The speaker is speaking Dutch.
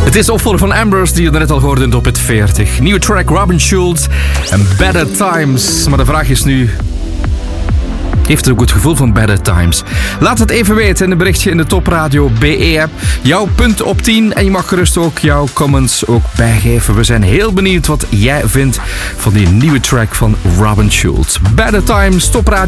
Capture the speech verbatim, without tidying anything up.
Het is de opvolger van Ambers die je net al hoorde in Top Hit veertig. Nieuwe track Robin Schulz en Better Times. Maar de vraag is nu... heeft het ook het gevoel van Better Times? Laat het even weten in een berichtje in de Top Radio B E-app. Jouw punt op tien en je mag gerust ook jouw comments ook bijgeven. We zijn heel benieuwd wat jij vindt van die nieuwe track van Robin Schulz. Better Times, Top Radio.